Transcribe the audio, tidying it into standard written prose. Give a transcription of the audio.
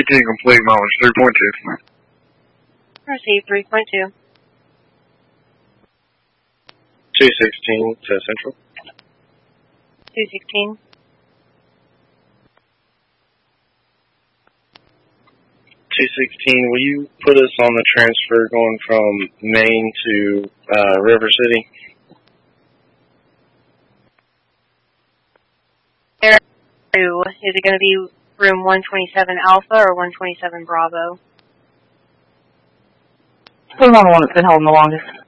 complete, mileage 3.2. Received 3.2. 216 to Central. 216. 216, will you put us on the transfer going from Maine to River City? Is it going to be room 127 Alpha or 127 Bravo? Put him on the one that's been holding the longest.